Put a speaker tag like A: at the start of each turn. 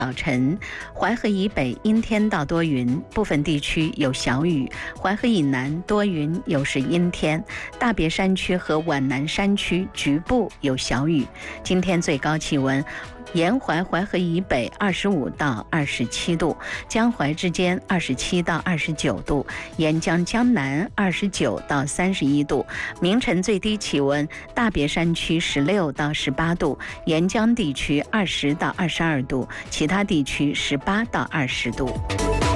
A: 早晨，淮河以北阴天到多云，部分地区有小雨；淮河以南多云，有时阴天。大别山区和皖南山区局部有小雨。今天最高气温，沿淮淮河以北25到27度，江淮之间27到29度，沿江江南29到31度。明晨最低气温，大别山区16到18度，沿江地区20到22度，其他地区18到20度。